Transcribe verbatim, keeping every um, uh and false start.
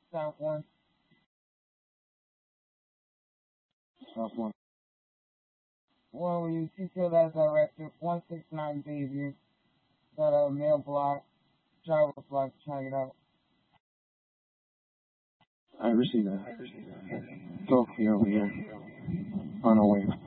South one. South one. Well, you see to that director, one six nine Bayview. Got a mail block, driver's block, check it out. I received that. I received that. So, here, over here. On our way.